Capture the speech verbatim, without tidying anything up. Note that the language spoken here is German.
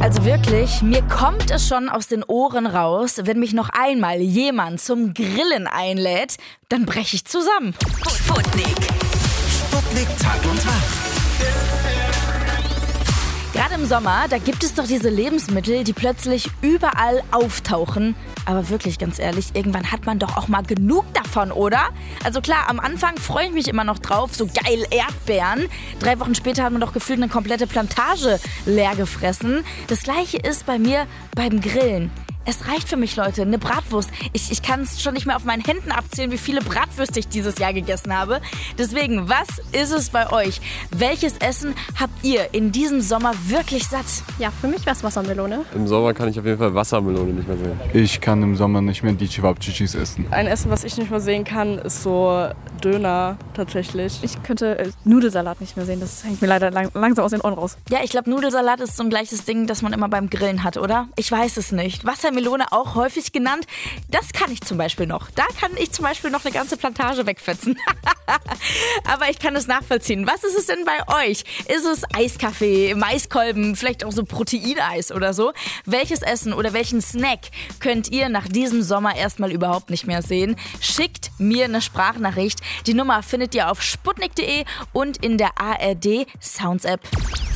Also wirklich, mir kommt es schon aus den Ohren raus, wenn mich noch einmal jemand zum Grillen einlädt, dann breche ich zusammen. Sputnik. Sputnik Tag und Tag. Gerade im Sommer, da gibt es doch diese Lebensmittel, die plötzlich überall auftauchen. Aber wirklich, ganz ehrlich, irgendwann hat man doch auch mal genug davon, oder? Also klar, am Anfang freue ich mich immer noch drauf, so geil Erdbeeren. Drei Wochen später hat man doch gefühlt eine komplette Plantage leer gefressen. Das gleiche ist bei mir beim Grillen. Es reicht für mich, Leute, eine Bratwurst. Ich, ich kann es schon nicht mehr auf meinen Händen abzählen, wie viele Bratwürste ich dieses Jahr gegessen habe. Deswegen, was ist es bei euch? Welches Essen habt ihr in diesem Sommer wirklich satt? Ja, für mich wäre es Wassermelone. Im Sommer kann ich auf jeden Fall Wassermelone nicht mehr sehen. Ich kann im Sommer nicht mehr die Cevapcicis essen. Ein Essen, was ich nicht mehr sehen kann, ist so Döner tatsächlich. Ich könnte äh, Nudelsalat nicht mehr sehen. Das hängt mir leider lang, langsam aus den Ohren raus. Ja, ich glaube, Nudelsalat ist so ein gleiches Ding, das man immer beim Grillen hat, oder? Ich weiß es nicht. Wassermelone auch häufig genannt. Das kann ich zum Beispiel noch. Da kann ich zum Beispiel noch eine ganze Plantage wegfetzen. Aber ich kann es nachvollziehen. Was ist es denn bei euch? Ist es Eiskaffee, Maiskolben, vielleicht auch so Proteineis oder so? Welches Essen oder welchen Snack könnt ihr nach diesem Sommer erstmal überhaupt nicht mehr sehen? Schickt mir eine Sprachnachricht. Die Nummer findet ihr auf sputnik punkt de und in der A R D Sounds App.